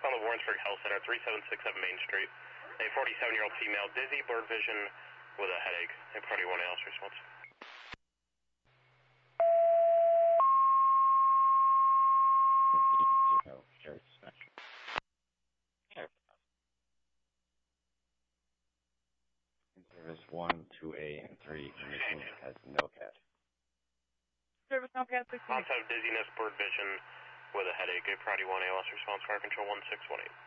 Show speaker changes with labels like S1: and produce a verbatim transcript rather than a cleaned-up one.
S1: on the Warrensburg Health Center, three seven six seven Main Street. A forty-seven-year-old female, dizzy, blurred vision, with a headache. A priority one A L S response.
S2: Zero, share dispatch. Service one, two A, and three. Condition has no cat.
S3: Service no cat, six.
S1: Onset of dizziness, blurred vision, with a headache. A priority one A L S response, fire control one six one eight.